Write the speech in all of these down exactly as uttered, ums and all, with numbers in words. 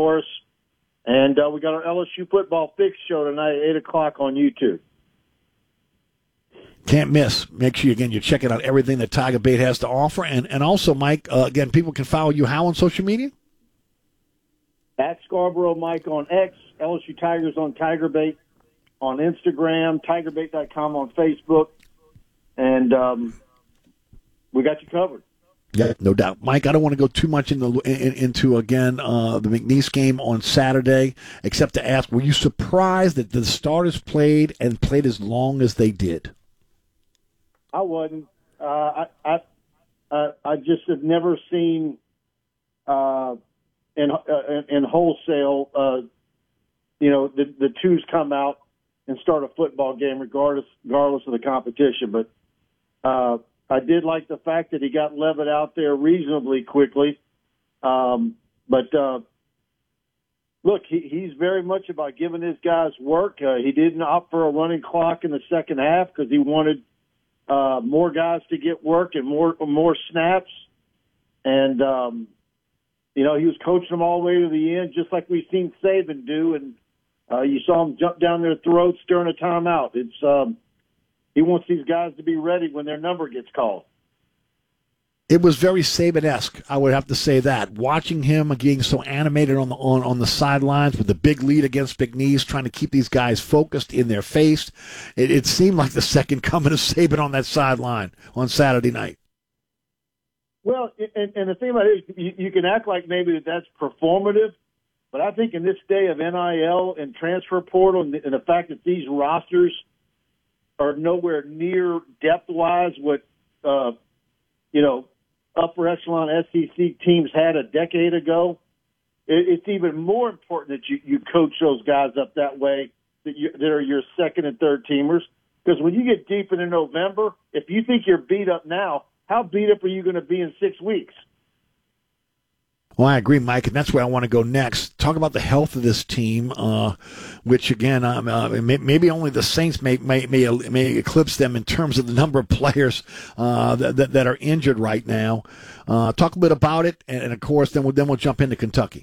for us. And uh, we got our L S U football fix show tonight at eight o'clock on YouTube. Can't miss. Make sure, again, you're checking out everything that Tiger Bait has to offer. And, and also, Mike, uh, again, people can follow you how on social media? At Scarborough Mike on X, L S U Tigers on Tiger Bait on Instagram, tiger bait dot com on Facebook. And um, we got you covered. Yeah, no doubt. Mike, I don't want to go too much into, in, into again, uh, the McNeese game on Saturday, except to ask, were you surprised that the starters played and played as long as they did? I wasn't. Uh, I, I, uh, I just have never seen uh, in, uh, in wholesale, uh, you know, the, the twos come out and start a football game regardless, regardless of the competition. But uh, I did like the fact that he got Levitt out there reasonably quickly. Um, but, uh, look, he, he's very much about giving his guys work. Uh, he didn't opt for a running clock in the second half because he wanted uh, more guys to get work and more more snaps. And, um, you know, he was coaching them all the way to the end, just like we've seen Saban do. And uh, you saw him jump down their throats during a timeout. It's um, he wants these guys to be ready when their number gets called. It was very Saban-esque, I would have to say that. Watching him getting so animated on the on, on the sidelines with the big lead against McNeese, trying to keep these guys focused in their face, it, it seemed like the second coming of Saban on that sideline on Saturday night. Well, and, and the thing about it is, you, you can act like maybe that that's performative, but I think in this day of N I L and transfer portal and the, and the fact that these rosters are nowhere near depth-wise what, uh, you know, upper echelon S E C teams had a decade ago, it, it's even more important that you, you coach those guys up that way that, you, that are your second and third teamers. Because when you get deep into November, if you think you're beat up now, how beat up are you going to be in six weeks? Well, I agree, Mike, and that's where I want to go next. Talk about the health of this team, uh, which, again, um, uh, may, maybe only the Saints may, may may may eclipse them in terms of the number of players uh, that, that that are injured right now. Uh, talk a bit about it, and, and of course, then we'll then we'll jump into Kentucky.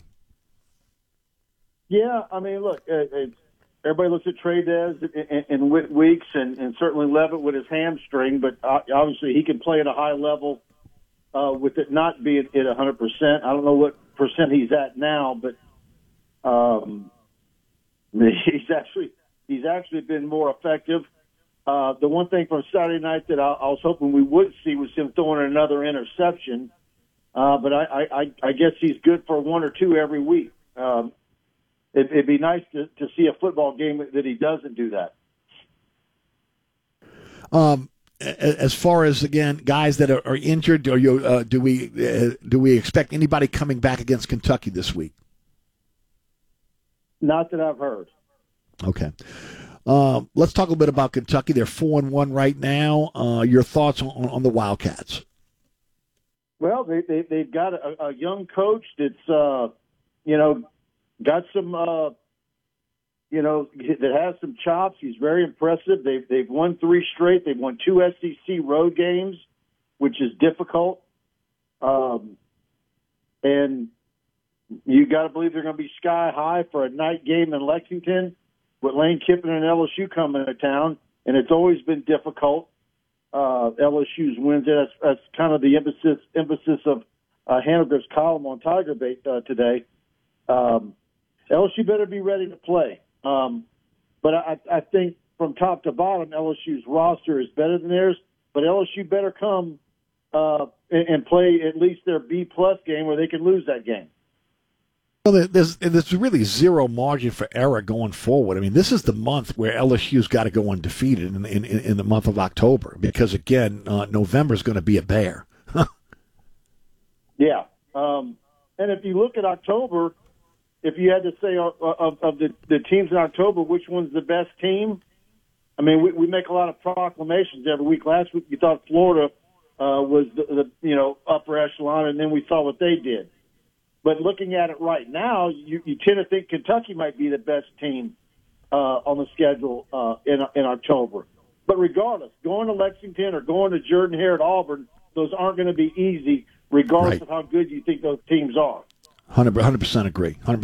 Yeah, I mean, look, it, it, everybody looks at Trey Dez in, in, in weeks, and, and certainly Levitt with his hamstring, but obviously he can play at a high level. Uh, with it not being at one hundred percent. I don't know what percent he's at now, but um, he's actually he's actually been more effective. Uh, the one thing from Saturday night that I, I was hoping we would see was him throwing another interception, uh, but I, I, I guess he's good for one or two every week. Um, it, it'd be nice to, to see a football game that he doesn't do that. Um. As far as, again, guys that are, are injured, do, you, uh, do we uh, do we expect anybody coming back against Kentucky this week? Not that I've heard. Okay. Uh, let's talk a little bit about Kentucky. They're four and one right now. Uh, your thoughts on, on the Wildcats? Well, they, they they've got a, a young coach that's uh, you know got some. Uh, You know, that has some chops. He's very impressive. They've they've won three straight. They've won two S E C road games, which is difficult. Um, and you got to believe they're going to be sky high for a night game in Lexington with Lane Kiffin and L S U coming to town. And it's always been difficult. Uh, L S U's wins. That's, that's kind of the emphasis emphasis of uh, Hanover's column on Tiger Bait uh, today. Um, L S U better be ready to play. Um, but I, I think from top to bottom, L S U's roster is better than theirs. But L S U better come uh, and, and play at least their B-plus game where they can lose that game. Well, there's there's really zero margin for error going forward. I mean, this is the month where L S U's got to go undefeated in, in, in the month of October because, again, uh, November is going to be a bear. Yeah. Um, and if you look at October – if you had to say of, of, of the, the teams in October, which one's the best team? I mean, we, we make a lot of proclamations every week. Last week, you thought Florida uh, was the, the you know upper echelon, and then we saw what they did. But looking at it right now, you, you tend to think Kentucky might be the best team uh, on the schedule uh, in in October. But regardless, going to Lexington or going to Jordan-Hare at Auburn, those aren't going to be easy, regardless right. of how good you think those teams are. one hundred percent agree. one hundred percent